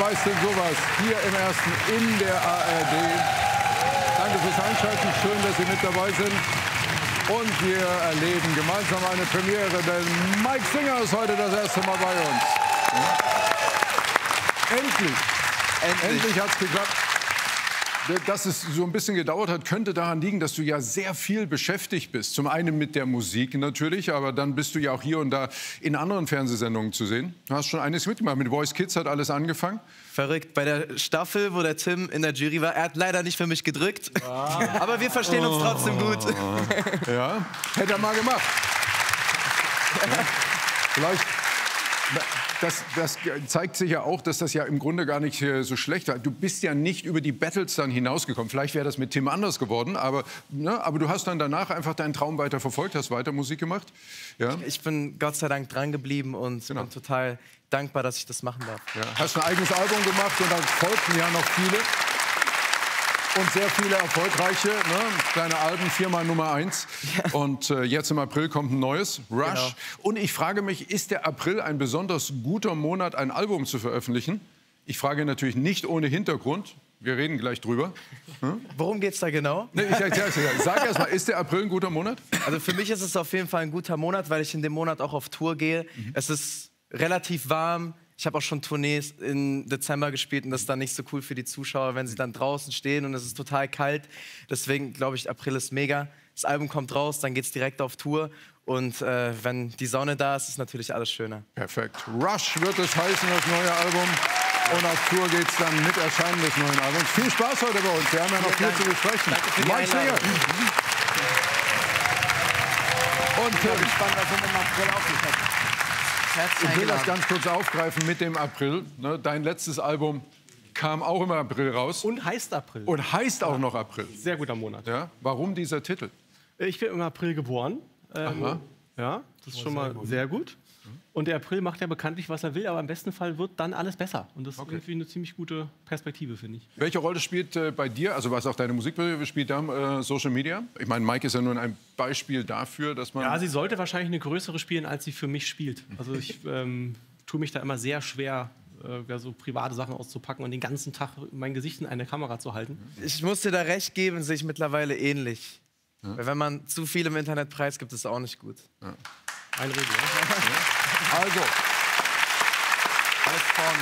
heißt denn sowas? Hier im Ersten in der ARD. Danke fürs Einschalten. Schön, dass Sie mit dabei sind. Und wir erleben gemeinsam eine Premiere, denn Mike Singer ist heute das erste Mal bei uns. Endlich hat es geklappt. Dass es so ein bisschen gedauert hat, könnte daran liegen, dass du ja sehr viel beschäftigt bist. Zum einen mit der Musik natürlich, aber dann bist du ja auch hier und da in anderen Fernsehsendungen zu sehen. Du hast schon einiges mitgemacht. Mit Voice Kids hat alles angefangen. Verrückt. Bei der Staffel, wo der Tim in der Jury war, er hat leider nicht für mich gedrückt. Aber wir verstehen uns trotzdem gut. Ja, hätte er mal gemacht. Ja. Vielleicht... Das zeigt sich ja auch, dass das ja im Grunde gar nicht so schlecht war. Du bist ja nicht über die Battles dann hinausgekommen. Vielleicht wäre das mit Tim anders geworden, aber du hast dann danach einfach deinen Traum weiter verfolgt, hast weiter Musik gemacht. Ja. Ich bin Gott sei Dank dran geblieben und bin total dankbar, dass ich das machen darf. Ja. Hast ein eigenes Album gemacht und dann folgten ja noch viele. Und sehr viele erfolgreiche, kleine Alben, 4-mal Nummer 1. Ja. Und jetzt im April kommt ein neues, Rush. Genau. Und ich frage mich, ist der April ein besonders guter Monat, ein Album zu veröffentlichen? Ich frage natürlich nicht ohne Hintergrund. Wir reden gleich drüber. Worum geht's da genau? Nee, sag erst mal, ist der April ein guter Monat? Also für mich ist es auf jeden Fall ein guter Monat, weil ich in dem Monat auch auf Tour gehe. Es ist relativ warm. Ich habe auch schon Tournees im Dezember gespielt und das ist dann nicht so cool für die Zuschauer, wenn sie dann draußen stehen und es ist total kalt. Deswegen glaube ich, April ist mega. Das Album kommt raus, dann geht's direkt auf Tour und wenn die Sonne da ist, ist natürlich alles schöner. Perfekt. Rush wird es heißen, das neue Album. Und auf Tour geht's dann mit Erscheinen des neuen Albums. Viel Spaß heute bei uns. Wir haben ja noch viel zu besprechen. Danke für die Einladung. Und ich bin gespannt, was wir im April aufgeschrieben haben. Ich will das ganz kurz aufgreifen mit dem April. Dein letztes Album kam auch im April raus. Und heißt April. Und heißt auch noch April. Sehr guter Monat. Ja? Warum dieser Titel? Ich bin im April geboren. Ja, das ist schon mal sehr gut. Und der April macht ja bekanntlich, was er will, aber im besten Fall wird dann alles besser. Und das ist irgendwie eine ziemlich gute Perspektive, finde ich. Welche Rolle spielt bei dir, also was auch deine Musik spielt, Social Media? Ich meine, Mike ist ja nun ein Beispiel dafür, dass man... Ja, sie sollte wahrscheinlich eine größere spielen, als sie für mich spielt. Also ich tue mich da immer sehr schwer, so private Sachen auszupacken und den ganzen Tag mein Gesicht in eine Kamera zu halten. Ich muss dir da recht geben, sehe ich mittlerweile ähnlich. Ja. Weil wenn man zu viel im Internet preisgibt, ist es auch nicht gut. Ja. Ein Rede, Also,